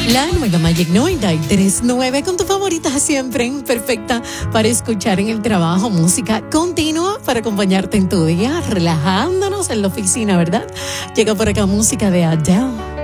La Mega Magic 93.9 con tu favorita siempre, perfecta para escuchar en el trabajo, música continua para acompañarte en tu día, relajándonos en la oficina, ¿verdad? Llega por acá música de Adele.